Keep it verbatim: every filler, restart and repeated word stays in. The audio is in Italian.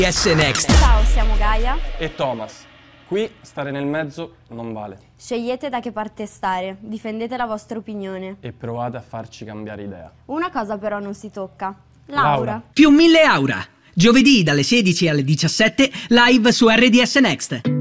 S Next. Ciao, siamo Gaia e Thomas. Qui stare nel mezzo non vale. Scegliete da che parte stare, difendete la vostra opinione. E provate a farci cambiare idea. Una cosa però non si tocca. Laura. Laura. Più mille Aura. Giovedì dalle sedici alle diciassette live su R D S Next.